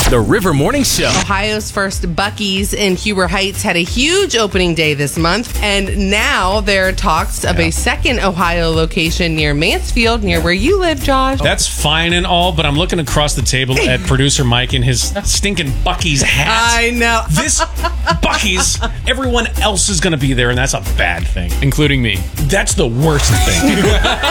The River Morning Show. Ohio's first Buc-ee's in Huber Heights had a huge opening day this month, and now there are talks of a second Ohio location near Mansfield, near where you live, Josh. That's fine and all, but I'm looking across the table at producer Mike in his stinking Buc-ee's hat. I know. This Buc-ee's, everyone else is going to be there, and that's a bad thing. Including me. That's the worst thing.